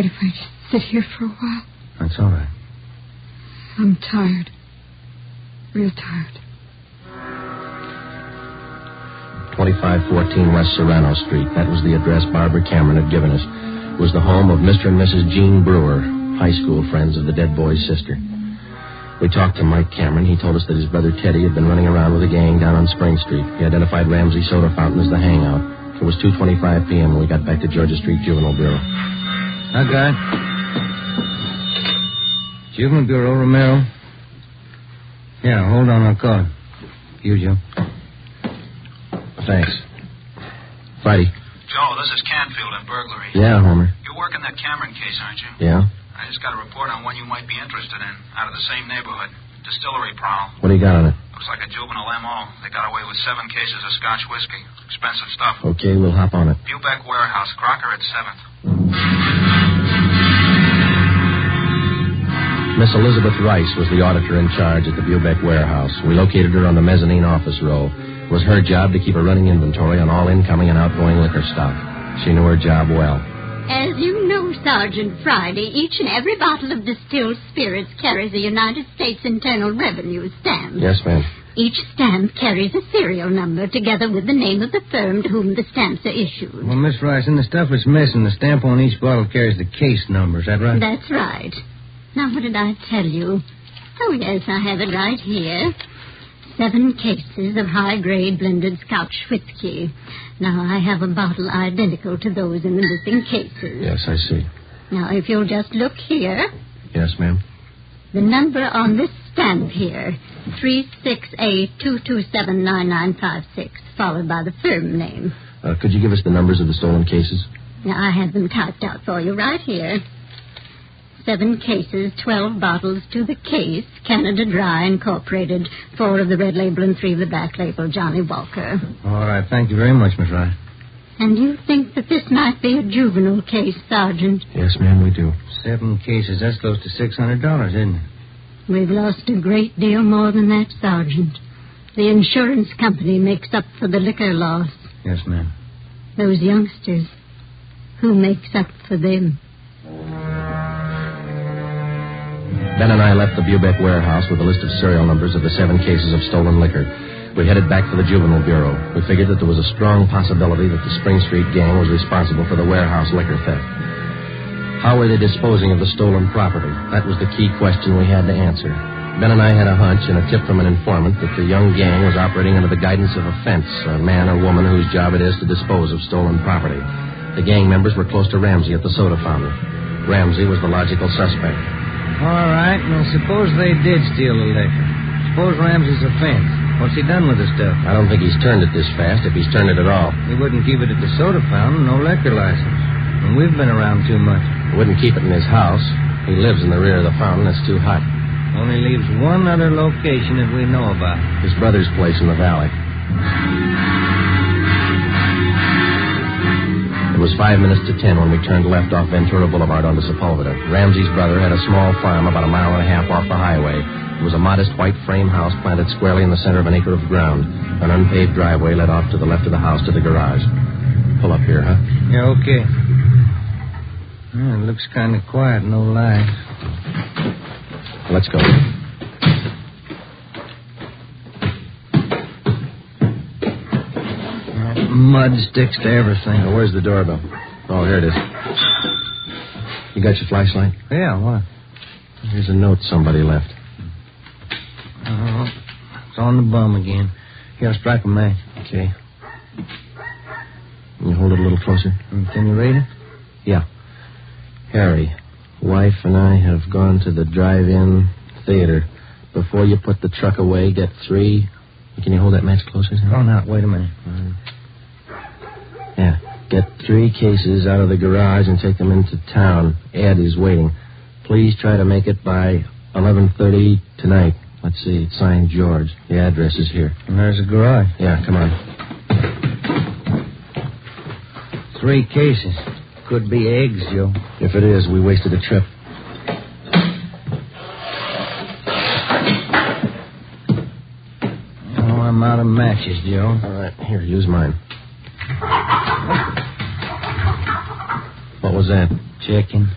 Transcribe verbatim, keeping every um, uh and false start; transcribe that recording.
If I just sit here for a while. That's all right. I'm tired. Real tired. twenty-five fourteen West Serrano Street. That was the address Barbara Cameron had given us. It was the home of Mister and Missus Jean Brewer, high school friends of the dead boy's sister. We talked to Mike Cameron. He told us that his brother Teddy had been running around with a gang down on Spring Street. He identified Ramsey Soda Fountain as the hangout. It was two twenty-five p.m. when we got back to Georgia Street Juvenile Bureau. Hi, guy. Juvenile Bureau, Romero. Yeah, hold on, I'll call him. You, Joe. Thanks. Friday. Joe, this is Canfield in burglary. Yeah, Homer. You're working that Cameron case, aren't you? Yeah? I just got a report on one you might be interested in, out of the same neighborhood. Distillery prowl. What do you got on it? Looks like a juvenile M O. They got away with seven cases of Scotch whiskey. Expensive stuff. Okay, we'll hop on it. Bubeck Warehouse, Crocker at seventh. Miss Elizabeth Rice was the auditor in charge at the Bubeck Warehouse. We located her on the mezzanine office row. It was her job to keep a running inventory on all incoming and outgoing liquor stock. She knew her job well. As you know, Sergeant Friday, each and every bottle of distilled spirits carries a United States Internal Revenue stamp. Yes, ma'am. Each stamp carries a serial number together with the name of the firm to whom the stamps are issued. Well, Miss Rice, in the stuff that's missing, the stamp on each bottle carries the case number. Is that right? That's right. Now, what did I tell you? Oh, yes, I have it right here. Seven cases of high-grade blended Scotch whiskey. Now, I have a bottle identical to those in the missing cases. Yes, I see. Now, if you'll just look here. Yes, ma'am. The number on this stamp here, three six eight, two two seven, nine nine five six, followed by the firm name. Uh, could you give us the numbers of the stolen cases? Now, I have them typed out for you right here. Seven cases, twelve bottles to the case, Canada Dry Incorporated, four of the red label and three of the black label, Johnny Walker. All right, thank you very much, Miss Rice. And you think that this might be a juvenile case, Sergeant? Yes, ma'am, we do. Seven cases, that's close to six hundred dollars, isn't it? We've lost a great deal more than that, Sergeant. The insurance company makes up for the liquor loss. Yes, ma'am. Those youngsters, who makes up for them? Ben and I left the Bubeck Warehouse with a list of serial numbers of the seven cases of stolen liquor. We headed back for the Juvenile Bureau. We figured that there was a strong possibility that the Spring Street gang was responsible for the warehouse liquor theft. How were they disposing of the stolen property? That was the key question we had to answer. Ben and I had a hunch and a tip from an informant that the young gang was operating under the guidance of a fence, a man or woman whose job it is to dispose of stolen property. The gang members were close to Ramsey at the soda fountain. Ramsey was the logical suspect. All right, now suppose they did steal the liquor. Suppose Ramsey's a fence. What's he done with the stuff? I don't think he's turned it this fast, if he's turned it at all. He wouldn't keep it at the soda fountain, no liquor license. And we've been around too much. He wouldn't keep it in his house. He lives in the rear of the fountain. It's too hot. Only leaves one other location that we know about. His brother's place in the valley. It was five minutes to ten when we turned left off Ventura Boulevard onto Sepulveda. Ramsey's brother had a small farm about a mile and a half off the highway. It was a modest white frame house planted squarely in the center of an acre of ground. An unpaved driveway led off to the left of the house to the garage. Pull up here, huh? Yeah, okay. Yeah, it looks kind of quiet, no lie. Let's go. Mud sticks to everything. Now, where's the doorbell? Oh, here it is. You got your flashlight? Yeah, what? Here's a note somebody left. Oh, it's on the bum again. Here, I'll strike a match. Okay. Can you hold it a little closer? Can you read it? Yeah. Harry, wife and I have gone to the drive-in theater. Before you put the truck away, get three... Can you hold that match closer? Oh, now, wait a minute. Uh, yeah. Get three cases out of the garage and take them into town. Ed is waiting. Please try to make it by eleven thirty tonight. Let's see. It's signed George. The address is here. And there's the garage. Yeah, come on. Three cases. Could be eggs, Joe. If it is, we wasted a trip. Oh, I'm out of matches, Joe. All right, here, use mine. What was that? Chicken.